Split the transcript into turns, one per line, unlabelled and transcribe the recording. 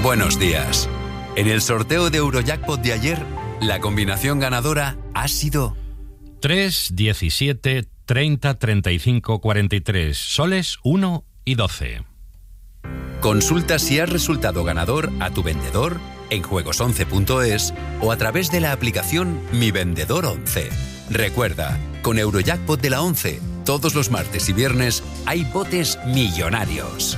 Buenos días. En el sorteo de Eurojackpot de ayer, la combinación ganadora ha sido
3, 17, 30, 35, 43, soles 1 y 12.
Consulta si has resultado ganador a tu vendedor en juegos11.es o a través de la aplicación Mi Vendedor 11. Recuerda, con Eurojackpot de la 11, todos los martes y viernes hay botes millonarios.